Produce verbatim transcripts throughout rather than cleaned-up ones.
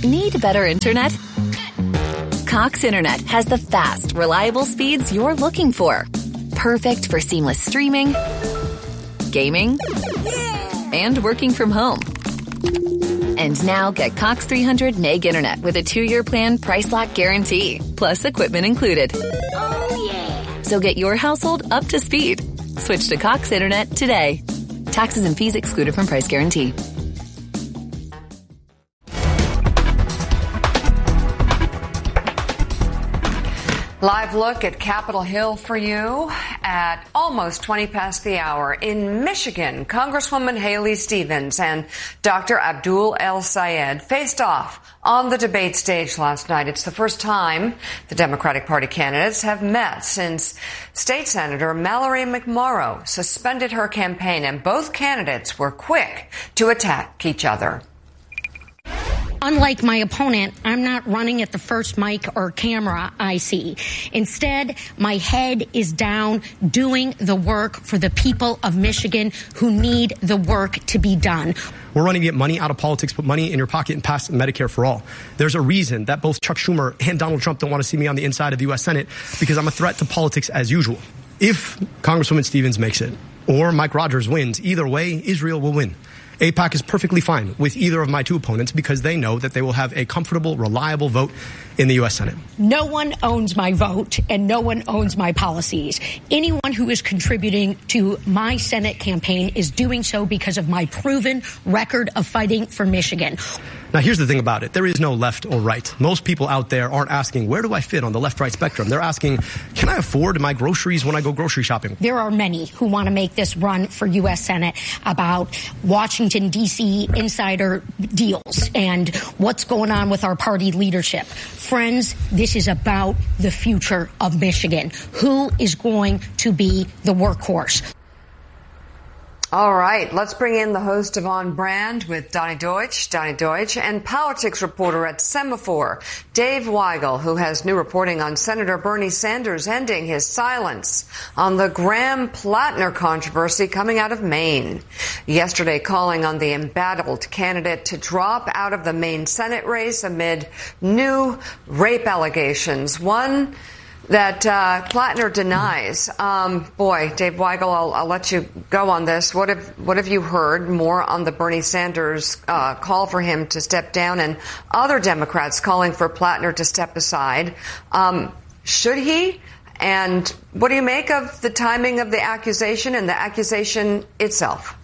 Need better internet? Cox Internet has the fast, reliable speeds you're looking for. Perfect for seamless streaming, gaming, and working from home. And now get Cox three hundred meg internet with a two-year plan price lock guarantee, plus equipment included. Oh, yeah. So get your household up to speed. Switch to Cox Internet today. Taxes and fees excluded from price guarantee. Live look at Capitol Hill for you at almost twenty past the hour. In Michigan, Congresswoman Haley Stevens and Doctor Abdul El-Sayed faced off on the debate stage last night. It's the first time the Democratic Party candidates have met since State Senator Mallory McMorrow suspended her campaign, and both candidates were quick to attack each other. Unlike my opponent, I'm not running at the first mic or camera I see. Instead, my head is down doing the work for the people of Michigan who need the work to be done. We're running to get money out of politics, put money in your pocket, and pass Medicare for all. There's a reason that both Chuck Schumer and Donald Trump don't want to see me on the inside of the U S Senate, because I'm a threat to politics as usual. If Congresswoman Stevens makes it or Mike Rogers wins, either way, Israel will win. AIPAC is perfectly fine with either of my two opponents because they know that they will have a comfortable, reliable vote in the U S Senate. No one owns my vote and no one owns my policies. Anyone who is contributing to my Senate campaign is doing so because of my proven record of fighting for Michigan. Now, here's the thing about it. There is no left or right. Most people out there aren't asking, where do I fit on the left-right spectrum? They're asking, can I afford my groceries when I go grocery shopping? There are many who want to make this run for U S Senate about Washington, D C insider deals and what's going on with our party leadership. Friends, this is about the future of Michigan. Who is going to be the workhorse? All right, let's bring in the host of On Brand with Donnie Deutsch, Donnie Deutsch, and politics reporter at Semaphore, Dave Weigel, who has new reporting on Senator Bernie Sanders ending his silence on the Graham-Plattner controversy coming out of Maine. Yesterday, calling on the embattled candidate to drop out of the Maine Senate race amid new rape allegations. One that uh, Plattner denies. Um, boy, Dave Weigel, I'll, I'll let you go on this. What have what have you heard more on the Bernie Sanders uh, call for him to step down and other Democrats calling for Plattner to step aside? Um, should he? And what do you make of the timing of the accusation and the accusation itself?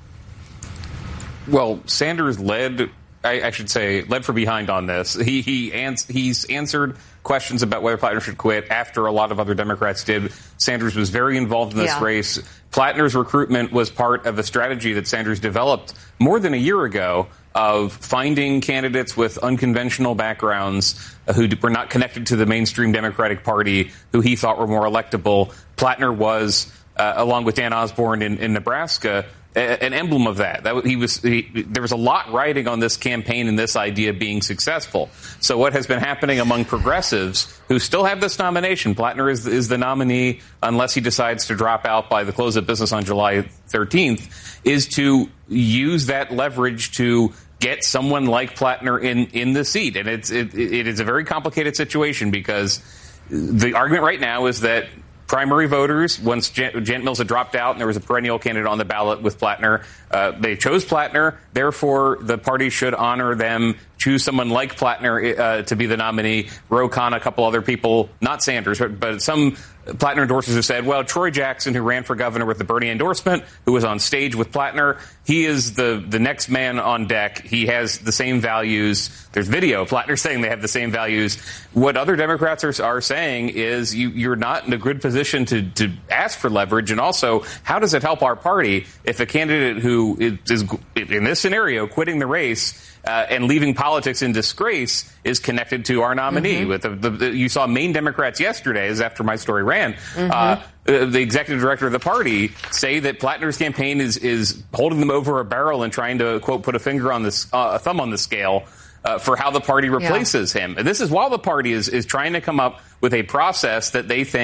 Well, Sanders led, I, I should say, led for behind on this. He he ans- he's answered questions about whether Plattner should quit after a lot of other Democrats did. Sanders was very involved in this yeah. race. Plattner's recruitment was part of a strategy that Sanders developed more than a year ago of finding candidates with unconventional backgrounds uh, who were not connected to the mainstream Democratic Party, who he thought were more electable. Plattner was, uh, along with Dan Osborne in, in Nebraska, an emblem of that. That he was. He, there was a lot riding on this campaign and this idea being successful. So what has been happening among progressives who still have this nomination, Plattner is, is the nominee unless he decides to drop out by the close of business on July thirteenth, is to use that leverage to get someone like Plattner in, in the seat. And it's it, it is a very complicated situation because the argument right now is that primary voters, once Jan- Janet Mills had dropped out and there was a perennial candidate on the ballot with Plattner, uh, they chose Plattner. Therefore, the party should honor them, choose someone like Plattner uh, to be the nominee. Ro Khanna, a couple other people, not Sanders, but, but some Plattner endorsers have said, well, Troy Jackson, who ran for governor with the Bernie endorsement, who was on stage with Plattner, he is the, the next man on deck. He has the same values. There's video of Plattner saying they have the same values. What other Democrats are, are saying is you, you're not in a good position to, to ask for leverage. And also, how does it help our party if a candidate who is, is in this scenario, quitting the race Uh, and leaving politics in disgrace is connected to our nominee. Mm-hmm. With the, the, the, you saw Maine Democrats yesterday, as after my story ran, mm-hmm. uh, the executive director of the party say that Plattner's campaign is is holding them over a barrel and trying to, quote, put a finger on this, uh, a thumb on the scale uh, for how the party replaces yeah. him. And this is while the party is is trying to come up with a process that they think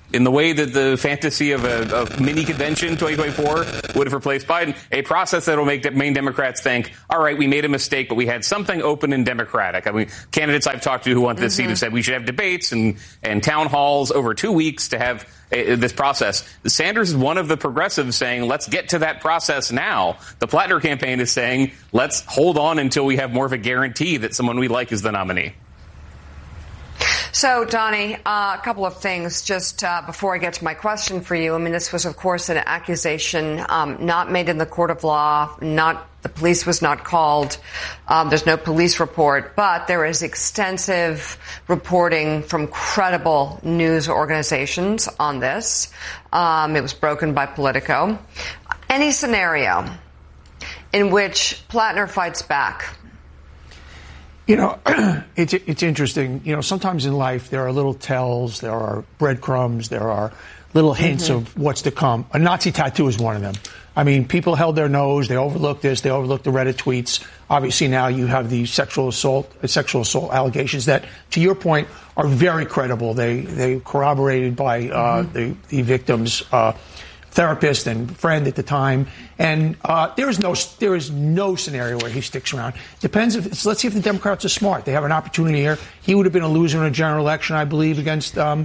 in the way that the fantasy of a, a mini convention twenty twenty-four would have replaced Biden, a process that will make Maine Democrats think, all right, we made a mistake, but we had something open and democratic. I mean, candidates I've talked to who want this mm-hmm. seat have said we should have debates and, and town halls over two weeks to have a, this process. Sanders is one of the progressives saying, let's get to that process now. The Plattner campaign is saying, let's hold on until we have more of a guarantee that someone we like is the nominee. So, Donnie, uh, a couple of things just uh, before I get to my question for you. I mean, this was, of course, an accusation um, not made in the court of law, not the police was not called. Um, there's no police report, but there is extensive reporting from credible news organizations on this. Um, it was broken by Politico. Any scenario in which Plattner fights back? You know, it's it's interesting. You know, sometimes in life there are little tells, there are breadcrumbs, there are little hints mm-hmm. of what's to come. A Nazi tattoo is one of them. I mean, people held their nose, they overlooked this, they overlooked the Reddit tweets. Obviously now you have the sexual assault, sexual assault allegations that, to your point, are very credible. They they corroborated by uh, mm-hmm. the the victim's uh, therapist and friend at the time, and uh, there is no there is no scenario where he sticks around. Depends if it's, let's see if the Democrats are smart. They have an opportunity here. He would have been a loser in a general election, I believe, against um,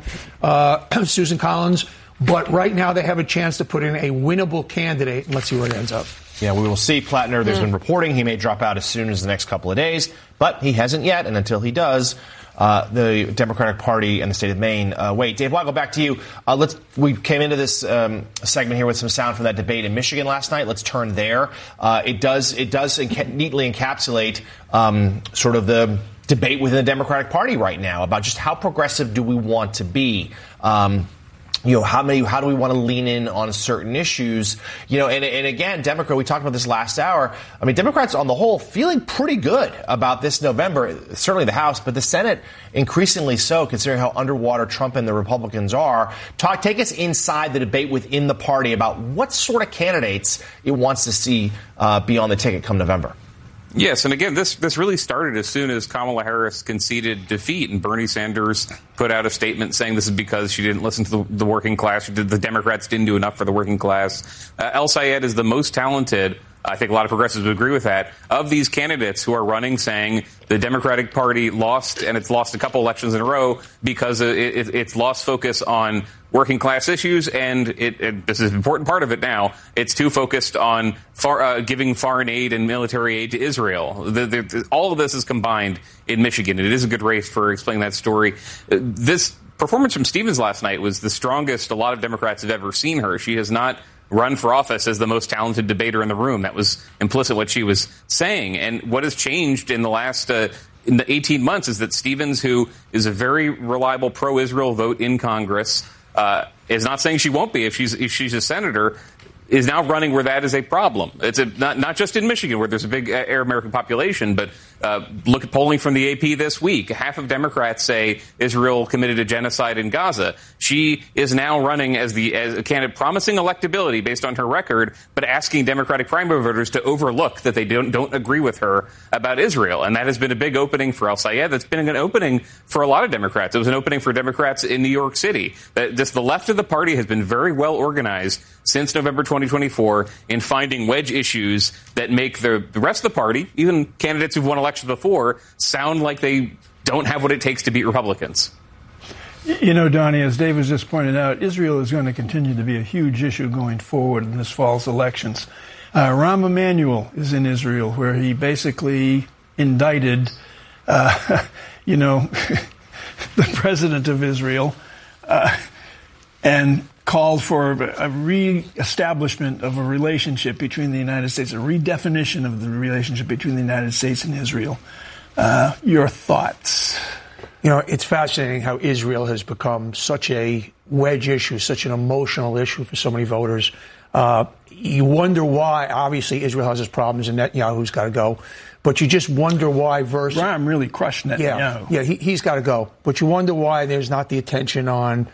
uh, Susan Collins. But right now they have a chance to put in a winnable candidate, and let's see where it ends up. Yeah, we will see. Plattner, there's mm. been reporting he may drop out as soon as the next couple of days, but he hasn't yet, and until he does, Uh, the Democratic Party and the state of Maine uh, wait. Dave Weigel, back to you. Uh, let's. We came into this um, segment here with some sound from that debate in Michigan last night. Let's turn there. Uh, it does. It does enca- neatly encapsulate um, sort of the debate within the Democratic Party right now about just how progressive do we want to be. Um, You know, how many, how do we want to lean in on certain issues? You know, and, and again, Democrat, we talked about this last hour. I mean, Democrats on the whole feeling pretty good about this November, certainly the House, but the Senate increasingly so, considering how underwater Trump and the Republicans are. Talk, take us inside the debate within the party about what sort of candidates it wants to see uh, be on the ticket come November. Yes, and again, this this really started as soon as Kamala Harris conceded defeat, and Bernie Sanders put out a statement saying this is because she didn't listen to the, the working class. The Democrats didn't do enough for the working class. Uh, El Sayed is the most talented. I think a lot of progressives would agree with that, of these candidates who are running, saying the Democratic Party lost, and it's lost a couple elections in a row because it, it, it's lost focus on working class issues, and it, it, this is an important part of it now. It's too focused on far, uh, giving foreign aid and military aid to Israel. The, the, the, all of this is combined in Michigan. It is a good race for explaining that story. Uh, this performance from Stevens last night was the strongest a lot of Democrats have ever seen her. She has not run for office as the most talented debater in the room. That was implicit what she was saying. And what has changed in the last uh, in the eighteen months is that Stevens, who is a very reliable pro-Israel vote in Congress, uh, is not saying she won't be if she's if she's a senator, is now running where that is a problem. It's a, not not just in Michigan, where there's a big Arab American population, but uh, look at polling from the A P this week. Half of Democrats say Israel committed a genocide in Gaza. She is now running as the as a candidate promising electability based on her record, but asking Democratic primary voters to overlook that they don't don't agree with her about Israel. And that has been a big opening for El Sayed. That's been an opening for a lot of Democrats. It was an opening for Democrats in New York City. That just the left of the party has been very well organized since November twenty twenty-four in finding wedge issues that make the, the rest of the party, even candidates who've won elections before, sound like they don't have what it takes to beat Republicans. You know, Donnie, as Dave was just pointed out, Israel is going to continue to be a huge issue going forward in this fall's elections. Uh, Rahm Emanuel is in Israel, where he basically indicted, uh, you know, the president of Israel uh, and called for a re-establishment of a relationship between the United States, a redefinition of the relationship between the United States and Israel. Uh, your thoughts? You know, it's fascinating how Israel has become such a wedge issue, such an emotional issue for so many voters. Uh, you wonder why. Obviously, Israel has its problems, and Netanyahu's got to go. But you just wonder why versus... Ram really crushed Netanyahu. Yeah, yeah he, he's got to go. But you wonder why there's not the attention on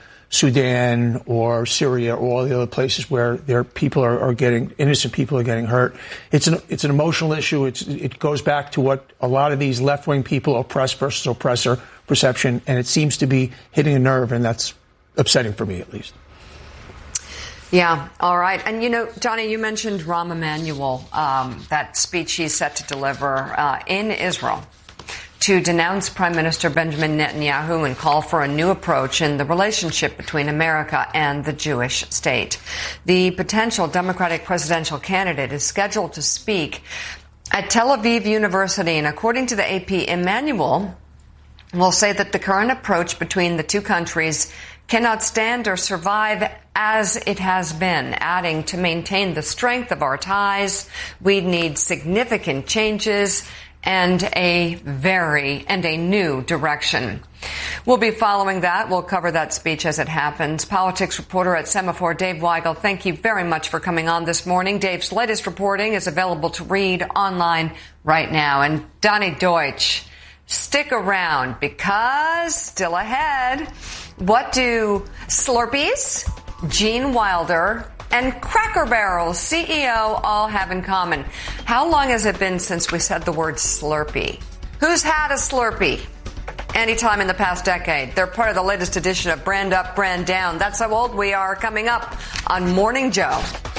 Sudan or Syria or all the other places where their people are, are getting, innocent people are getting hurt. It's an, it's an emotional issue. It's, it goes back to what a lot of these left-wing people, oppressed versus oppressor perception, and it seems to be hitting a nerve, and that's upsetting for me, at least. Yeah. All right. And, you know, Johnny, you mentioned Rahm Emanuel, um, that speech he's set to deliver uh, in Israel to denounce Prime Minister Benjamin Netanyahu and call for a new approach in the relationship between America and the Jewish state. The potential Democratic presidential candidate is scheduled to speak at Tel Aviv University. And according to the A P, Emanuel will say that the current approach between the two countries cannot stand or survive as it has been, adding, to maintain the strength of our ties, we need significant changes and a very and a new direction. We'll be following that. We'll cover that speech as it happens. Politics reporter at Semaphore, Dave Weigel, thank you very much for coming on this morning. Dave's latest reporting is available to read online right now. And Donnie Deutsch, stick around because still ahead, what do Slurpees, Gene Wilder, and Cracker Barrel's C E O all have in common? How long has it been since we said the word Slurpee? Who's had a Slurpee? Anytime in the past decade. They're part of the latest edition of Brand Up, Brand Down. That's how old we are, coming up on Morning Joe.